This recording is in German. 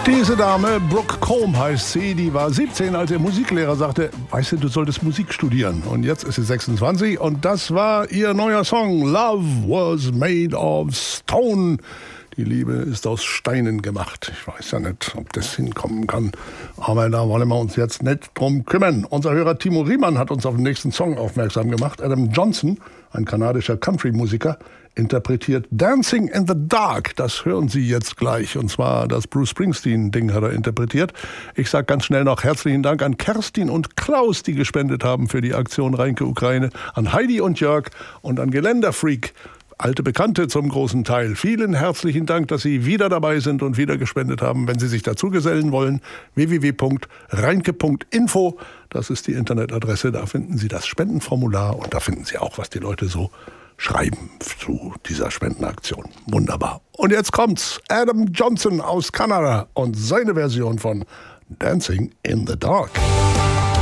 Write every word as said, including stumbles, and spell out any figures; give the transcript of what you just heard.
Diese Dame, Brooke Combe heißt sie, die war siebzehn, als ihr Musiklehrer sagte, weißt du, du solltest Musik studieren. Und jetzt ist sie sechsundzwanzig und das war ihr neuer Song, Love Was Made of Stone. Die Liebe ist aus Steinen gemacht. Ich weiß ja nicht, ob das hinkommen kann, aber da wollen wir uns jetzt nicht drum kümmern. Unser Hörer Timo Riemann hat uns auf den nächsten Song aufmerksam gemacht. Adam Johnson, ein kanadischer Country-Musiker, interpretiert Dancing in the Dark. Das hören Sie jetzt gleich. Und zwar das Bruce Springsteen-Ding hat er interpretiert. Ich sage ganz schnell noch herzlichen Dank an Kerstin und Klaus, die gespendet haben für die Aktion Reinke Ukraine, an Heidi und Jörg und an Geländerfreak, alte Bekannte zum großen Teil. Vielen herzlichen Dank, dass Sie wieder dabei sind und wieder gespendet haben. Wenn Sie sich dazu gesellen wollen, w w w punkt reinke punkt info, das ist die Internetadresse. Da finden Sie das Spendenformular und da finden Sie auch, was die Leute so schreiben zu dieser Spendenaktion. Wunderbar. Und jetzt kommt's. Adam Johnson aus Kanada und seine Version von Dancing in the Dark.